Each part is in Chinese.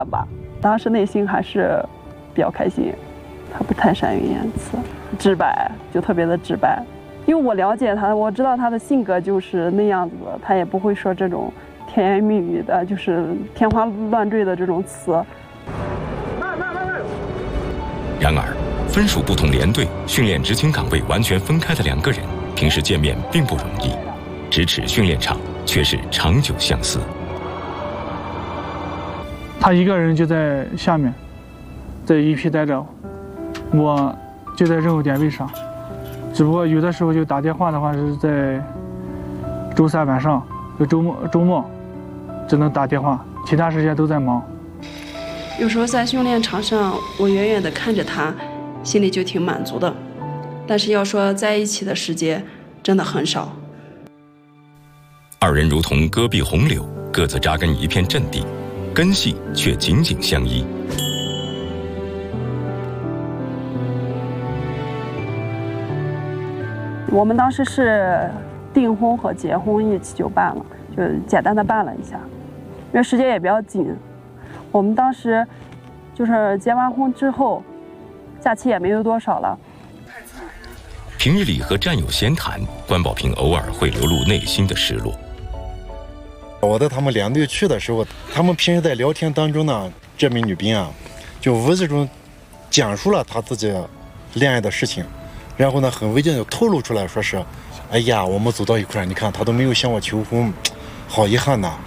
吧，当时内心还是比较开心。他不太善于言辞，直白，就特别的直白。因为我了解他，我知道他的性格就是那样子的，他也不会说这种甜言蜜语的，就是天花乱坠的这种词。 然而，分属不同连队、训练执勤岗位完全分开的两个人，平时见面并不容易，咫尺训练场却是长久相思。 他一个人就在下面，在一批待着，我就在任务点位上。只不过有的时候就打电话的话是在周三晚上，就周末只能打电话，其他时间都在忙。 有时候在训练场上，我远远地看着他，心里就挺满足的。但是要说在一起的时间，真的很少。 二人如同戈壁红柳，各自扎根一片阵地，根系却紧紧相依。 我们当时是订婚和结婚一起就办了，就简单的办了一下，因为时间也比较紧。我们当时就是结完婚之后，假期也没有多少了。 平日里和战友闲谈，关宝平偶尔会流露内心的失落。 我带他们连队去的时候，他们平时在聊天当中呢，这名女兵啊，就无意中讲述了她自己恋爱的事情。然后呢，很违禁就透露出来，说是，哎呀，我们走到一块儿，你看他都没有向我求婚，好遗憾呐。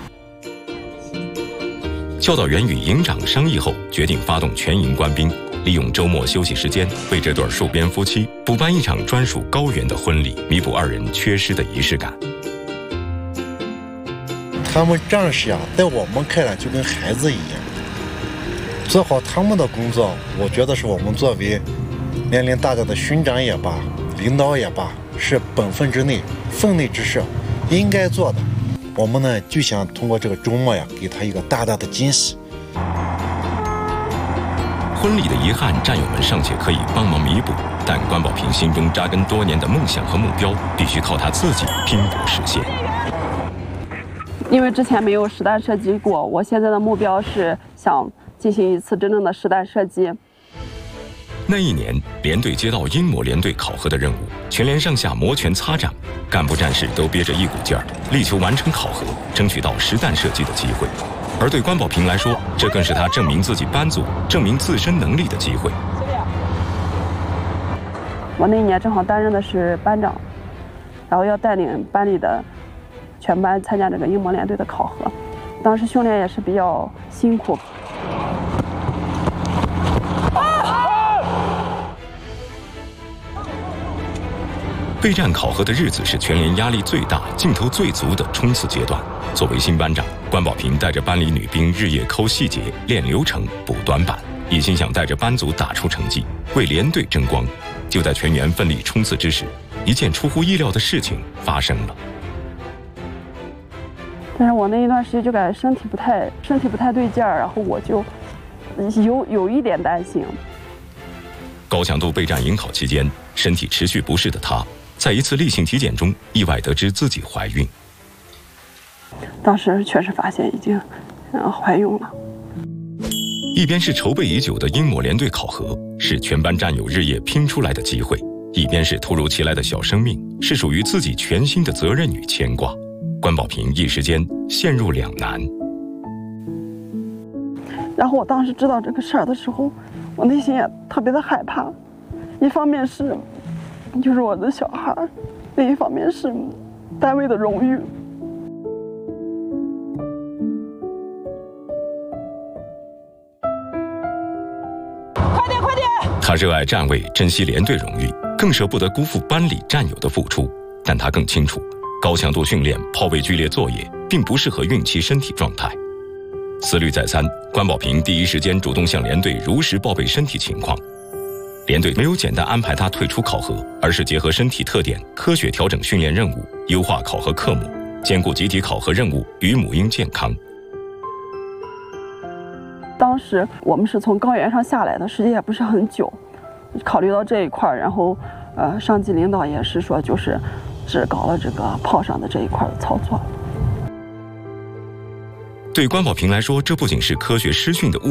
教导员与营长商议后，决定发动全营官兵，利用周末休息时间，为这对戍边夫妻补办一场专属高原的婚礼，弥补二人缺失的仪式感。 他们战士啊，在我们看来就跟孩子一样，做好他们的工作，我觉得是我们作为年龄大的勋长也罢，领导也罢，是本分之内、分内之事，应该做的。我们呢就想通过这个周末呀，给他一个大大的惊喜。 婚礼的遗憾，战友们尚且可以帮忙弥补，但关宝平心中扎根多年的梦想和目标，必须靠他自己拼搏实现。 因为之前没有实弹射击过，我现在的目标是想进行一次真正的实弹射击。 那一年，连队接到英模连队考核的任务，全连上下摩拳擦掌，干部战士都憋着一股劲儿，力求完成考核，争取到实弹射击的机会。而对关宝平来说，这更是他证明自己班组、证明自身能力的机会。 我那一年正好担任的是班长，然后要带领班里的全班参加这个英模连队的考核。当时训练也是比较辛苦。 备战考核的日子是全连压力最大、劲头最足的冲刺阶段。作为新班长，关宝平带着班里女兵日夜抠细节、练流程、补短板，一心想带着班组打出成绩，为连队争光。就在全员奋力冲刺之时，一件出乎意料的事情发生了。 但是我那一段时间就感觉身体不太对劲儿，然后我就有一点担心。 高强度备战营考期间，身体持续不适的她，在一次例行体检中意外得知自己怀孕。 当时确实发现已经怀孕了。 一边是筹备已久的英模连队考核，是全班战友日夜拼出来的机会；一边是突如其来的小生命，是属于自己全新的责任与牵挂。关宝平一时间陷入两难。 然后我当时知道这个事儿的时候，我内心也特别的害怕，一方面是就是我的小孩，另一方面是单位的荣誉。 快点！他热爱站位，珍惜连队荣誉，更舍不得辜负班里战友的付出。但他更清楚，高强度训练、炮位剧烈作业，并不适合孕期身体状态。思虑再三，关宝平第一时间主动向连队如实报备身体情况。连队没有简单安排他退出考核，而是结合身体特点，科学调整训练任务，优化考核科目，兼顾集体考核任务与母婴健康。 当时我们是从高原上下来的，时间也不是很久，考虑到这一块，然后上级领导也是说，就是只搞了这个炮上的这一块的操作。 对关宝平来说，这不仅是科学师训的误